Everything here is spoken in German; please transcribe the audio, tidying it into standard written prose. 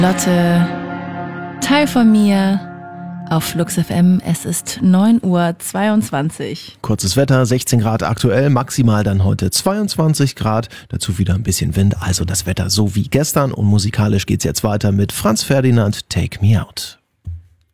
Lotte, Teil von mir auf Flux FM. Es ist 9:22 Uhr. Kurzes Wetter, 16 Grad aktuell, maximal dann heute 22 Grad, dazu wieder ein bisschen Wind, also das Wetter so wie gestern und musikalisch geht's jetzt weiter mit Franz Ferdinand, Take Me Out.